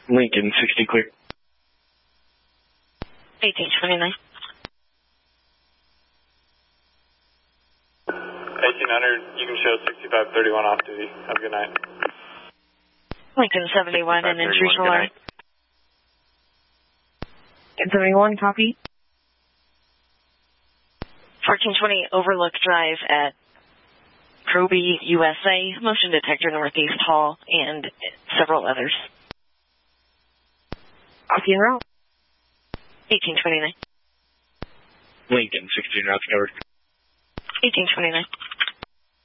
Lincoln, 60 clear. 1829. 1800, you can show 6531 off duty. Have a good night. Lincoln 71 and intrusion alarm. Lincoln 71, copy. 1420 Overlook Drive at Proby, USA, motion detector Northeast Hall, and several others. Copy and route. 1829. Lincoln, 16 routes covered. 1829.